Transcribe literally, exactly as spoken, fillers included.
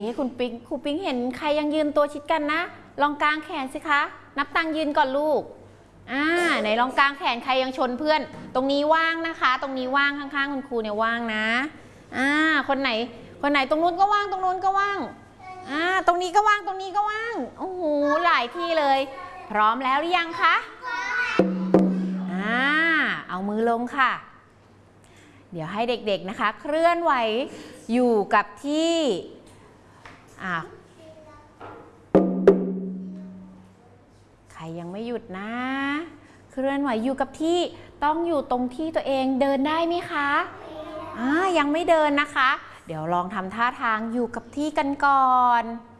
นี่คุณปิ๊งครูปิ๊งเห็นใครยังยืนตัวชิดกันนะลองกางแขนสิคะนับตังยืนก่อนลูกอ่าไหนลองกางแขนใครยังชนเพื่อนตรงนี้ว่างนะคะตรงนี้ว่างข้างๆคุณครูเนี่ยว่างนะอ่าคนไหนคนไหนตรงนู้นก็ว่างตรงนู้นก็ว่างอ่าตรงนี้ก็ว่างตรงนี้ก็ว่างโอ้โหหลายที่เลยพร้อมแล้วหรือยังคะอ่าเอามือลงค่ะเดี๋ยวให้เด็กๆนะคะเคลื่อนไหวอยู่กับที่อ่ะใครยังไม่หยุดนะเคลื่อนไหวอยู่กับที่ต้องอยู่ตรงที่ตัวเองเดินได้ไหมคะอ่ายังไม่เดินนะคะเดี๋ยวลองทำท่าทางอยู่กับที่กันก่อน